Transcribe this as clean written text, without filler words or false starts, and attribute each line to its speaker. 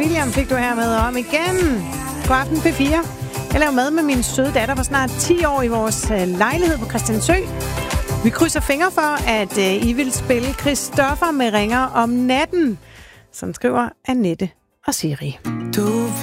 Speaker 1: William fik du her med om igen. God aften P4. Jeg laver mad med min søde datter for snart 10 år i vores lejlighed på Christiansø. Vi krydser fingre for, at I vil spille Christoffer med ringer om natten, som skriver Annette og Siri.
Speaker 2: Du